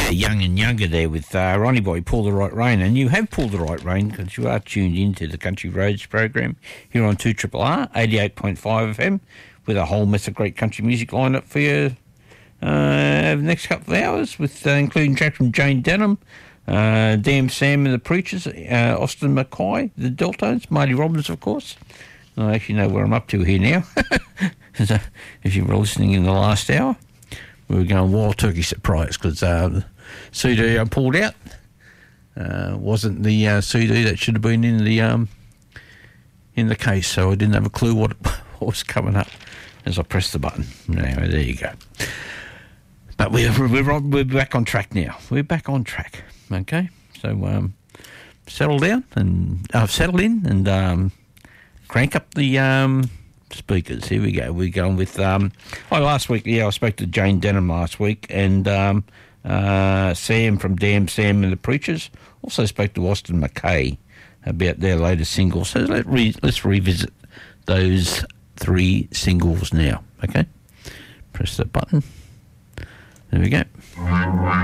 Young and Younger there with Ronnie Boy, Pull the Right Rein. And you have pulled the right rein because you are tuned into the Country Roads program here on 2RRR 88.5 FM with a whole mess of great country music lined up for you over the next couple of hours, with including tracks from Jane Denham, Damn Sam and the Preachers, Austin Mackay, the Deltones, Marty Robbins, of course. I actually know where I'm up to here now. So if you were listening in the last hour, we were going wild turkey surprise because the CD I pulled out wasn't the CD that should have been in the case, so I didn't have a clue what was coming up as I pressed the button. Anyway, there you go. But we're back on track now. We're back on track. Okay, so settle down and settle in and crank up the speakers. Here we go. We're going with last week. Yeah, I spoke to Jane Denham last week, and Sam from Damn Sam and the Preachers. Also spoke to Austin Mackay about their latest single. So let's revisit those 3 singles now. Okay, press that button. There we go.